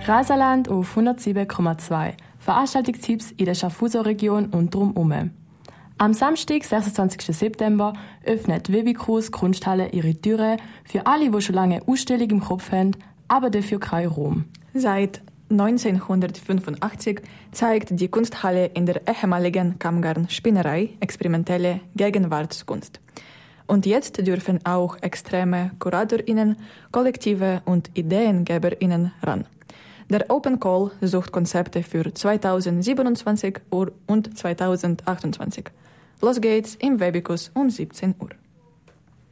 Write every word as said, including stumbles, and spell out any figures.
Rasaland auf hundertsieben Komma zwei. Veranstaltungstipps in der Schaffhauser-Region und drumherum. Am Samstag, sechsundzwanzigsten September, öffnet Webicruz Kunsthalle ihre Türen für alle, die schon lange eine Ausstellung im Kopf haben, aber dafür kein Raum. Seit neunzehnhundertfünfundachtzig zeigt die Kunsthalle in der ehemaligen Kammgarn-Spinnerei experimentelle Gegenwartskunst. Und jetzt dürfen auch extreme KuratorInnen, Kollektive und IdeengeberInnen ran. Der Open Call sucht Konzepte für zweitausendsiebenundzwanzig und zweitausendachtundzwanzig. Los geht's im Webicruz um siebzehn Uhr.